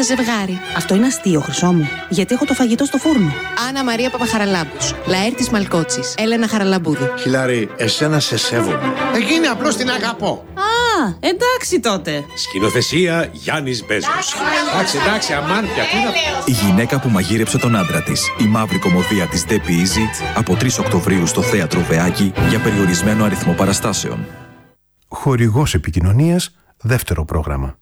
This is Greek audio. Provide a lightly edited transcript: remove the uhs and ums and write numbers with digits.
είμαστε ζευγάρι. Αυτό είναι αστείο, Χρυσό μου. Γιατί έχω το φαγητό στο φούρνο. Άννα Μαρία Παπαχαραλάμπους. Λαέρτης Μαλκότσης. Έλενα Χαραλαμπούδη. Χιλάρη, εσένα σε σέβομαι. Εκείνη απλώς την αγαπώ. Α, εντάξει τότε. Σκηνοθεσία Γιάννης Μπέζος. Εντάξει, αμάν πια. Η γυναίκα που μαγείρεψε τον άντρα της. Η μαύρη κωμωδία της Debbie Easy από 3 Οκτωβρίου στο Θέατρο Βεάκη για περιορισμένο αριθμό παραστάσεων. Χορηγός επικοινωνίας, δεύτερο πρόγραμμα.